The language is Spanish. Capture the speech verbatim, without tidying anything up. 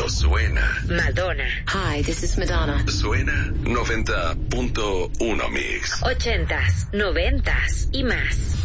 pero suena. Madonna. Hi, this is Madonna. Suena noventa punto uno Mix. Ochentas, noventas y más.